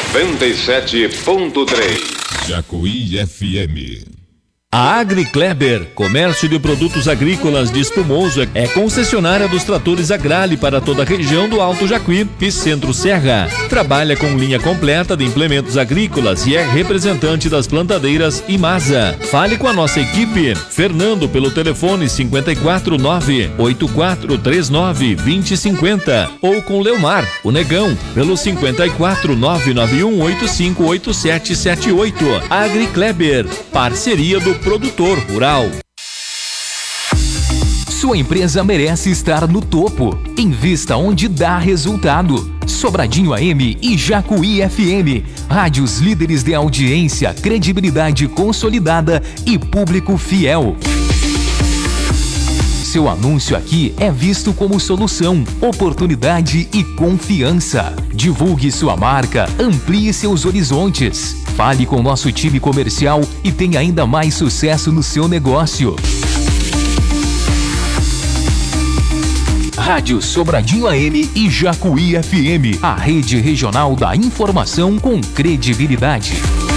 97.3 Jacuí FM. A Agri Kleber, comércio de produtos agrícolas de Espumoso, é concessionária dos tratores Agrale para toda a região do Alto Jacuí e Centro-Serra. Trabalha com linha completa de implementos agrícolas e é representante das plantadeiras Imasa. Fale com a nossa equipe. Fernando pelo telefone 549-8439-2050 ou com Leomar, o Negão, pelo 54991858778. Agri Kleber, parceria do produtor rural. Sua empresa merece estar no topo. Invista onde dá resultado. Sobradinho AM e Jacuí FM. Rádios líderes de audiência, credibilidade consolidada e público fiel. Seu anúncio aqui é visto como solução, oportunidade e confiança. Divulgue sua marca, amplie seus horizontes. Fale com nosso time comercial e tenha ainda mais sucesso no seu negócio. Rádio Sobradinho AM e Jacuí FM, a rede regional da informação com credibilidade.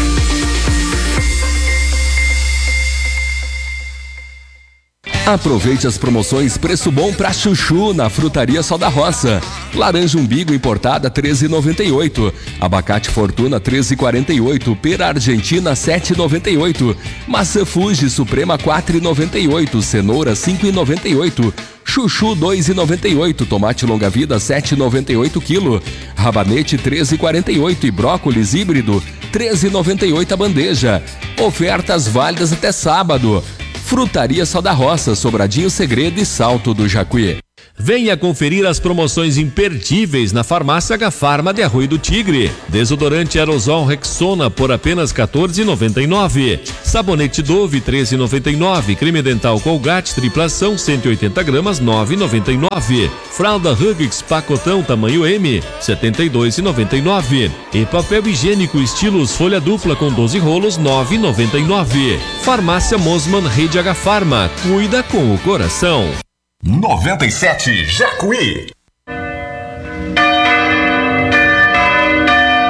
Aproveite as promoções Preço Bom pra Chuchu na Frutaria Sal da Roça. Laranja umbigo importada R$13,98. Abacate Fortuna R$13,48. Pera Argentina R$7,98. Maçã Fuji Suprema R$4,98. Cenoura R$5,98. Chuchu R$2,98. Tomate longa vida R$7,98 kg. Rabanete R$13,48 e brócolis híbrido R$13,98 a bandeja. Ofertas válidas até sábado. Frutaria Sal da Roça, Sobradinho Segredo e Salto do Jacuí. Venha conferir as promoções imperdíveis na Farmácia Agafarma de Arroio do Tigre. Desodorante aerosol Rexona por apenas R$14,99. Sabonete Dove R$13,99. Creme dental Colgate triplação 180 gramas R$9,99. Fralda Huggins pacotão tamanho M R$72,99. E papel higiênico estilos folha dupla com 12 rolos R$9,99. Farmácia Mosman Rede Agafarma. Cuida com o coração. 97 Jacuí.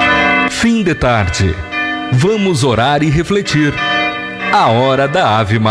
Fim de tarde. Vamos orar e refletir. A hora da Ave Maria.